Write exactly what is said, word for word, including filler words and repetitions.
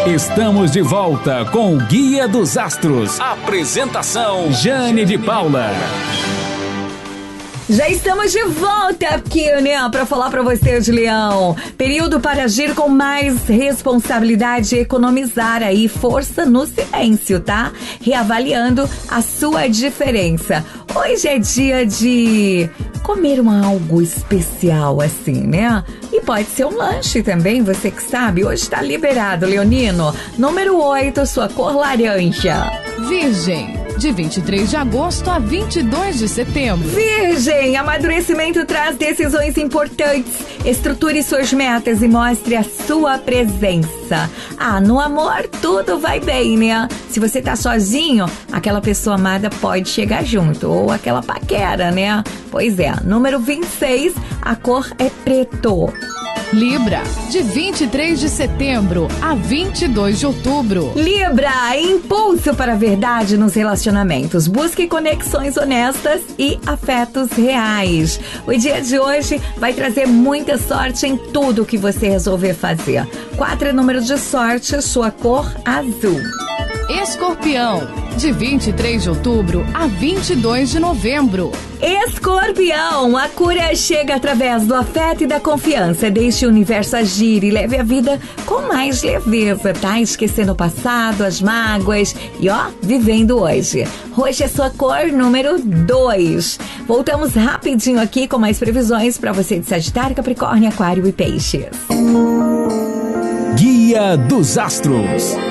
Estamos de volta com o Guia dos Astros. Apresentação Jane de Paula. Já estamos de volta aqui, né, para falar para vocês, Leão. Período para agir com mais responsabilidade e economizar aí força no silêncio, tá? Reavaliando a sua diferença. Hoje é dia de comer um algo especial, assim, né? E pode ser um lanche também, você que sabe. Hoje tá liberado, Leonino. Número oito, sua cor laranja. Virgem. De vinte e três de agosto a vinte e dois de setembro. Virgem, amadurecimento traz decisões importantes. Estruture suas metas e mostre a sua presença. Ah, no amor tudo vai bem, né? Se você tá sozinho, aquela pessoa amada pode chegar junto. Ou aquela paquera, né? Pois é, número vinte e seis, a cor é preto. Libra, de vinte e três de setembro a vinte e dois de outubro. Libra, impulso para a verdade nos relacionamentos. Busque conexões honestas e afetos reais. O dia de hoje vai trazer muita sorte em tudo que você resolver fazer. Quatro é número de sorte, sua cor azul. Escorpião, de vinte e três de outubro a vinte e dois de novembro. Escorpião, a cura chega através do afeto e da confiança. Deixe o universo agir e leve a vida com mais leveza, tá? Esquecendo o passado, as mágoas e ó, vivendo hoje. Hoje é sua cor número dois. Voltamos rapidinho aqui com mais previsões para você de Sagitário, Capricórnio, Aquário e Peixes. Guia dos Astros.